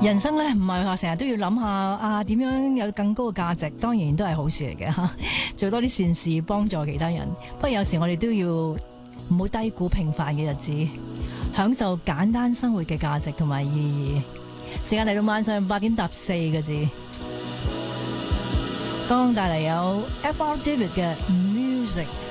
人生咧唔係話成日都要諗下啊點樣有更高嘅價值，當然都係好事嚟嘅吓，做多啲善事幫助其他人。不過有時我哋都要唔好低估平凡嘅日子，享受簡單生活嘅價值同埋意義。時間嚟到晚上8點搭4個字，剛剛帶嚟有 F.R. David 嘅 Music。